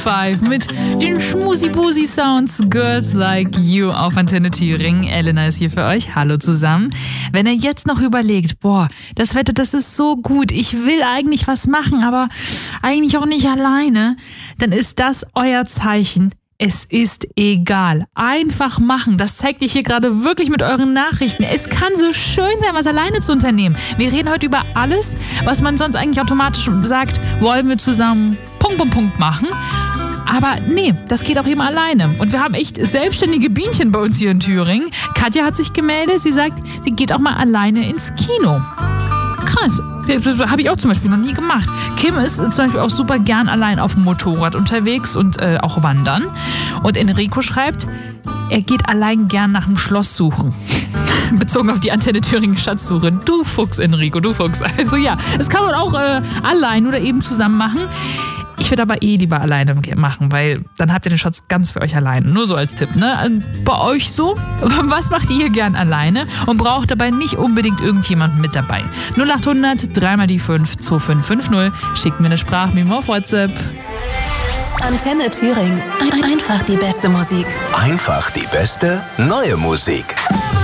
5 mit den Schmusi-Busi-Sounds Girls Like You auf Antenne Thüringen. Elena ist hier für euch. Hallo zusammen. Wenn ihr jetzt noch überlegt, das Wetter, das ist so gut, ich will eigentlich was machen, aber eigentlich auch nicht alleine, dann ist das euer Zeichen. Es ist egal. Einfach machen. Das zeigt ihr hier gerade wirklich mit euren Nachrichten. Es kann so schön sein, was alleine zu unternehmen. Wir reden heute über alles, was man sonst eigentlich automatisch sagt, wollen wir zusammen Punkt machen. Aber nee, das geht auch eben alleine. Und wir haben echt selbstständige Bienchen bei uns hier in Thüringen. Katja hat sich gemeldet. Sie sagt, sie geht auch mal alleine ins Kino. Krass. Das habe ich auch zum Beispiel noch nie gemacht. Kim ist zum Beispiel auch super gern allein auf dem Motorrad unterwegs und auch wandern. Und Enrico schreibt, er geht allein gern nach einem Schloss suchen. Bezogen auf die Antenne Thüringen Schatzsuche. Du Fuchs, Enrico, du Fuchs. Also ja, das kann man auch allein oder eben zusammen machen. Ich würde aber lieber alleine machen, weil dann habt ihr den Schatz ganz für euch alleine. Nur so als Tipp, ne? Bei euch so? Was macht ihr hier gern alleine und braucht dabei nicht unbedingt irgendjemanden mit dabei? 0800 3x5 2550. Schickt mir eine Sprachmemo auf WhatsApp. Antenne Thüringen. Einfach die beste Musik. Einfach die beste neue Musik.